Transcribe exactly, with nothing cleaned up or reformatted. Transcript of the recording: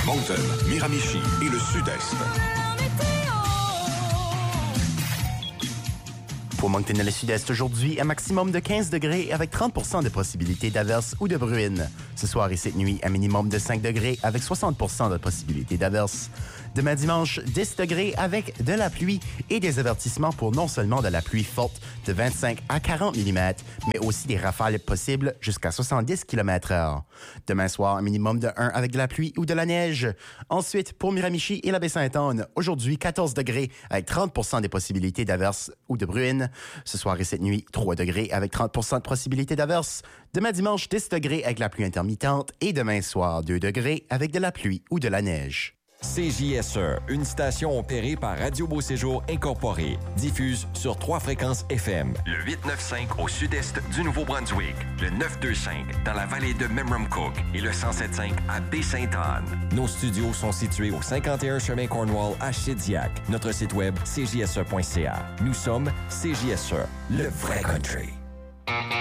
Moncton, Miramichi et le Sud-Est. Pour Moncton et le Sud-Est aujourd'hui, un maximum de quinze degrés avec trente pour cent de possibilité d'averse ou de bruine. Ce soir et cette nuit, un minimum de cinq degrés avec soixante pour cent de possibilité d'averse. Demain dimanche, dix degrés avec de la pluie et des avertissements pour non seulement de la pluie forte de vingt-cinq à quarante millimètres, mais aussi des rafales possibles jusqu'à soixante-dix kilomètres heure. Demain soir, un minimum de un avec de la pluie ou de la neige. Ensuite, pour Miramichi et la Baie-Sainte-Anne, aujourd'hui quatorze degrés avec trente pour cent des possibilités d'averse ou de bruine. Ce soir et cette nuit, trois degrés avec trente pour cent de possibilité d'averse. Demain dimanche, dix degrés avec la pluie intermittente et demain soir, deux degrés avec de la pluie ou de la neige. C J S E, une station opérée par Radio Beau Séjour Incorporé, diffuse sur trois fréquences F M. Le huit neuf cinq au sud-est du Nouveau-Brunswick, le neuf deux cinq dans la vallée de Memramcook et le cent sept cinq à Baie-Sainte-Anne. Nos studios sont situés au cinquante et un chemin Cornwall à Shediac. Notre site web, c j s e point c a. Nous sommes C J S E, le vrai country.